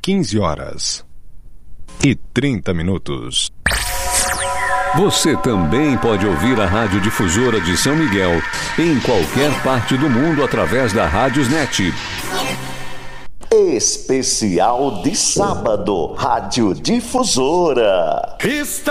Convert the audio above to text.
15h30. Você também pode ouvir a Rádio Difusora de São Miguel em qualquer parte do mundo através da Rádiosnet. Especial de sábado, Rádio Difusora.